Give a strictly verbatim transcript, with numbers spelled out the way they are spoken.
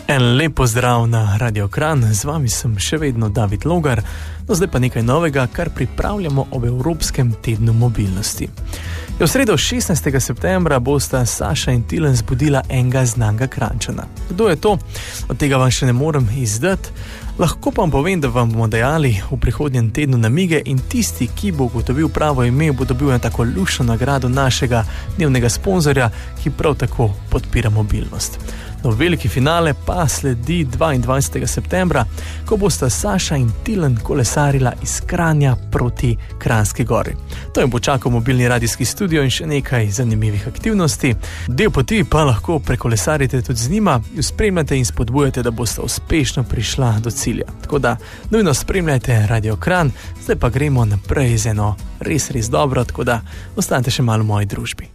En lep pozdrav na Radio Kranj, z vami sem še vedno David Logar, no zdaj pa nekaj novega, kar pripravljamo ob Evropskem tednu mobilnosti. V sredo šestnajstega septembra bosta Saša in Tilen zbudila enega znanga Kranjčana. Kdo je to? Od tega vam še ne morem izdati. Lahko pa vam povem, da vam bomo dajali v prihodnjem tednu namige in tisti, ki bo ugotovil pravo ime, bo dobil na tako lušno nagrado našega dnevnega sponzorja, ki prav tako podpira mobilnost. No, veliki finale pa sledi dvaindvajsetega septembra, ko bosta Saša in Tilen kolesarila iz Kranja proti Kranjski gori. To jim bo čakal mobilni radijski studio in še nekaj zanimivih aktivnosti. Del poti pa lahko prekolesarite tudi z njima, jo spremljate in spodbujate, da boste uspešno prišla do cilja. Tako da nujno spremljajte Radio Kranj, zdaj pa gremo naprej z eno res, res dobro, tako da ostanite še malo v moji družbi.